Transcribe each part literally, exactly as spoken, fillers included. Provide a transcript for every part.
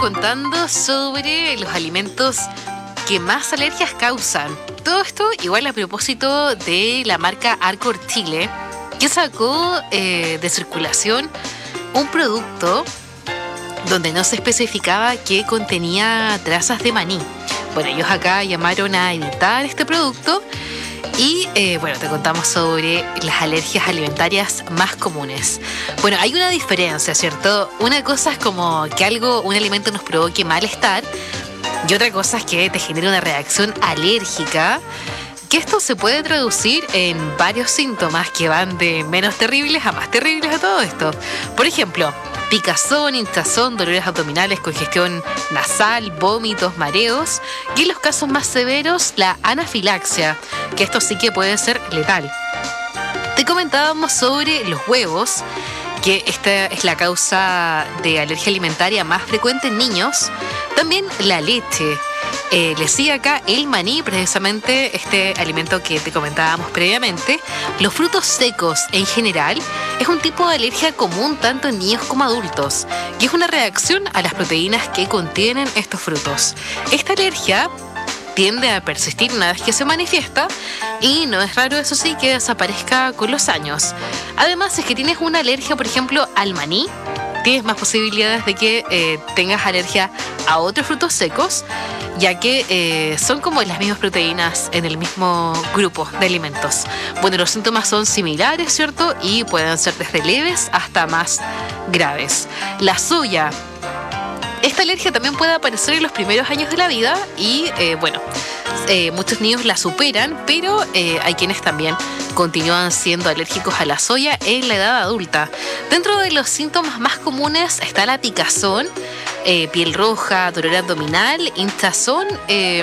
contando sobre los alimentos que más alergias causan. Todo esto igual a propósito de la marca Arcor Chile, que sacó eh, de circulación un producto donde no se especificaba que contenía trazas de maní. Bueno, ellos acá llamaron a editar este producto y eh, bueno, te contamos sobre las alergias alimentarias más comunes. Bueno, hay una diferencia, ¿cierto? Una cosa es como que algo, un alimento nos provoque malestar, y otra cosa es que te genere una reacción alérgica, que esto se puede traducir en varios síntomas que van de menos terribles a más terribles a todo esto. Por ejemplo, picazón, hinchazón, dolores abdominales, congestión nasal, vómitos, mareos y en los casos más severos la anafilaxia, que esto sí que puede ser letal. Te comentábamos sobre los huevos, que esta es la causa de alergia alimentaria más frecuente en niños. También la leche. Eh, les sigue acá el maní, precisamente este alimento que te comentábamos previamente. Los frutos secos en general es un tipo de alergia común tanto en niños como adultos, y es una reacción a las proteínas que contienen estos frutos. Esta alergia tiende a persistir una vez que se manifiesta y no es raro, eso sí, que desaparezca con los años. Además, si es que tienes una alergia, por ejemplo, al maní, tienes más posibilidades de que eh, tengas alergia a otros frutos secos, ya que eh, son como las mismas proteínas en el mismo grupo de alimentos. Bueno, los síntomas son similares, ¿cierto? Y pueden ser desde leves hasta más graves. La soya. Esta alergia también puede aparecer en los primeros años de la vida y, eh, bueno, eh, muchos niños la superan, pero eh, hay quienes también continúan siendo alérgicos a la soya en la edad adulta. Dentro de los síntomas más comunes está la picazón, eh, piel roja, dolor abdominal, hinchazón, eh,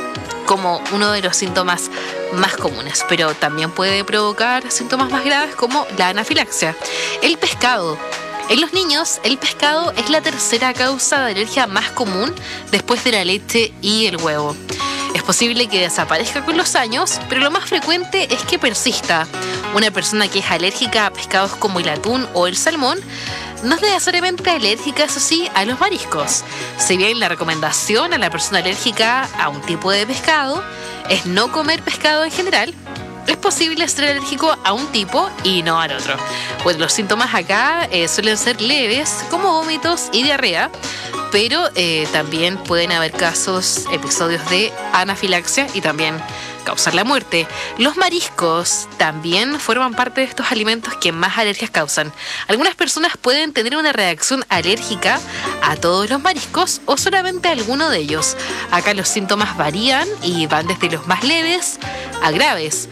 como uno de los síntomas más comunes, pero también puede provocar síntomas más graves como la anafilaxia. El pescado. En los niños, el pescado es la tercera causa de alergia más común después de la leche y el huevo. Es posible que desaparezca con los años, pero lo más frecuente es que persista. Una persona que es alérgica a pescados como el atún o el salmón no es necesariamente alérgica, eso sí, a los mariscos. Si bien la recomendación a la persona alérgica a un tipo de pescado es no comer pescado en general, es posible ser alérgico a un tipo y no al otro. Bueno, los síntomas acá eh, suelen ser leves, como vómitos y diarrea, pero eh, también pueden haber casos, episodios de anafilaxia y también causar la muerte. Los mariscos también forman parte de estos alimentos que más alergias causan. Algunas personas pueden tener una reacción alérgica a todos los mariscos o solamente a alguno de ellos. Acá los síntomas varían y van desde los más leves a graves.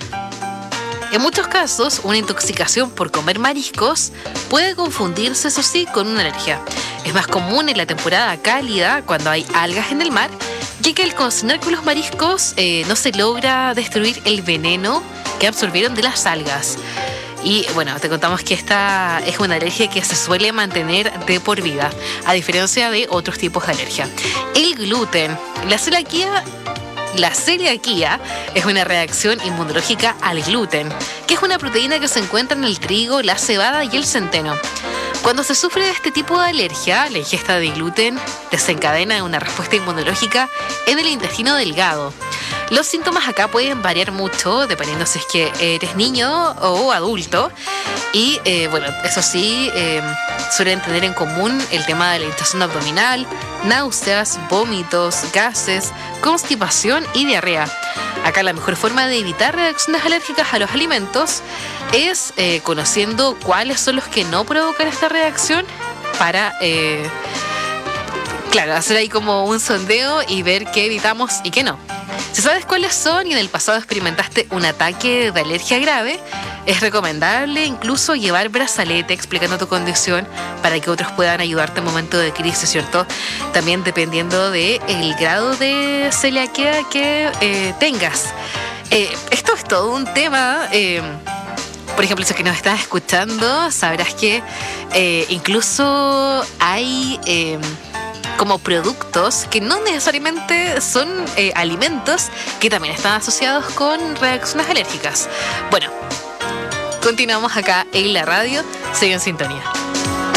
En muchos casos, una intoxicación por comer mariscos puede confundirse, eso sí, con una alergia. Es más común en la temporada cálida, cuando hay algas en el mar, ya que al cocinar con los mariscos eh, no se logra destruir el veneno que absorbieron de las algas. Y bueno, te contamos que esta es una alergia que se suele mantener de por vida, a diferencia de otros tipos de alergia. El gluten. La celiaquía La celiaquía es una reacción inmunológica al gluten, que es una proteína que se encuentra en el trigo, la cebada y el centeno. Cuando se sufre de este tipo de alergia, la ingesta de gluten desencadena una respuesta inmunológica en el intestino delgado. Los síntomas acá pueden variar mucho dependiendo si es que eres niño o adulto. Y eh, bueno, eso sí, eh, suelen tener en común el tema de la hinchazón abdominal, náuseas, vómitos, gases, constipación y diarrea. Acá la mejor forma de evitar reacciones alérgicas a los alimentos es eh, conociendo cuáles son los que no provocan esta reacción para, eh, claro, hacer ahí como un sondeo y ver qué evitamos y qué no. Si sabes cuáles son y en el pasado experimentaste un ataque de alergia grave, es recomendable incluso llevar brazalete explicando tu condición para que otros puedan ayudarte en momento de crisis, ¿cierto? También dependiendo del grado de celiaquía que eh, tengas. Eh, esto es todo un tema. Eh, por ejemplo, si es que nos estás escuchando, sabrás que eh, incluso hay Eh, como productos que no necesariamente son eh, alimentos que también están asociados con reacciones alérgicas. Bueno, continuamos acá en la radio. Sigue en sintonía.